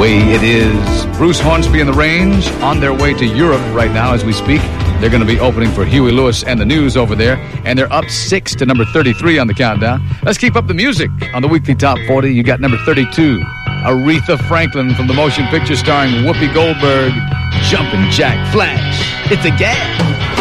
way it is. Bruce Hornsby and the Range on their way to Europe right now as we speak. They're going to be opening for Huey Lewis and the News over there, and they're up 6 to number 33 on the countdown. Let's keep up the music on the weekly Top 40. You got number 32, Aretha Franklin from the motion picture starring Whoopi Goldberg, Jumpin' Jack Flash. It's a gas.